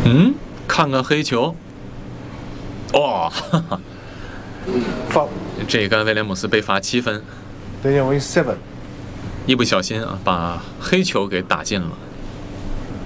看看黑球。哦，哈哈， Foul. 这个威廉姆斯被罚7分， Daniel wins 7. 一不小心啊，把黑球给打进了。